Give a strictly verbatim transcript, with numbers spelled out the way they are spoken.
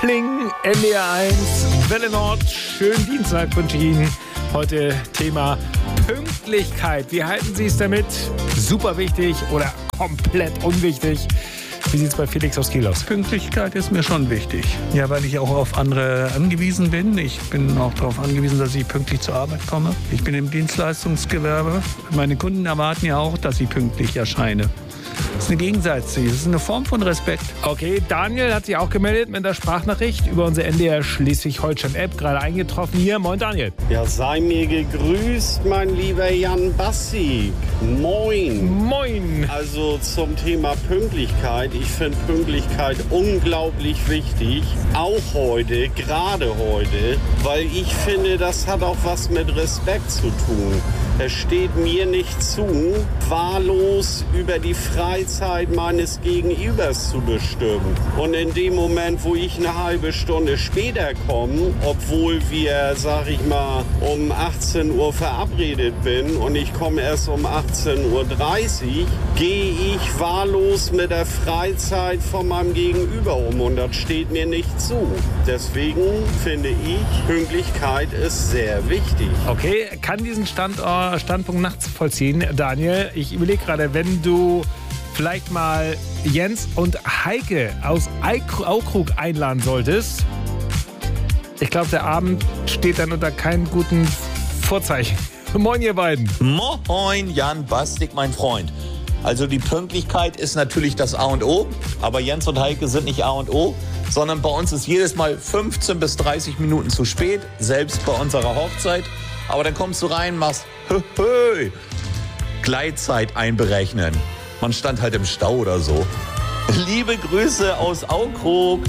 Pling, N D R eins, Welle Nord, schönen Dienstag wünsche ich Ihnen. Heute Thema Pünktlichkeit. Wie halten Sie es damit? Super wichtig oder komplett unwichtig? Wie sieht es bei Felix aus Kiel aus? Pünktlichkeit ist mir schon wichtig. Ja, weil ich auch auf andere angewiesen bin. Ich bin auch darauf angewiesen, dass ich pünktlich zur Arbeit komme. Ich bin im Dienstleistungsgewerbe. Meine Kunden erwarten ja auch, dass ich pünktlich erscheine. Das ist eine Gegenseitigkeit, das ist eine Form von Respekt. Okay, Daniel hat sich auch gemeldet mit der Sprachnachricht über unsere N D R Schleswig-Holstein-App, gerade eingetroffen hier. Moin Daniel. Ja, sei mir gegrüßt, mein lieber Jan Bassig. Moin. Moin. Also zum Thema Pünktlichkeit. Ich finde Pünktlichkeit unglaublich wichtig. Auch heute, gerade heute, weil ich finde, das hat auch was mit Respekt zu tun. Es steht mir nicht zu, wahllos über die Freizeit meines Gegenübers zu bestimmen. Und in dem Moment, wo ich eine halbe Stunde später komme, obwohl wir, sag ich mal, um achtzehn Uhr verabredet bin und ich komme erst um achtzehn Uhr dreißig, gehe ich wahllos mit der Freizeit von meinem Gegenüber um und das steht mir nicht zu. Deswegen finde ich, Pünktlichkeit ist sehr wichtig. Okay, kann diesen Standort Standpunkt nachvollziehen, Daniel. Ich überlege gerade, wenn du vielleicht mal Jens und Heike aus Aukrug einladen solltest. Ich glaube, der Abend steht dann unter keinem guten Vorzeichen. Moin, ihr beiden. Moin, Jan Bastig, mein Freund. Also die Pünktlichkeit ist natürlich das A und O, aber Jens und Heike sind nicht A und O, sondern bei uns ist jedes Mal fünfzehn bis dreißig Minuten zu spät, selbst bei unserer Hochzeit. Aber dann kommst du rein, machst hö, hö, Gleitzeit einberechnen. Man stand halt im Stau oder so. Liebe Grüße aus Aukrug.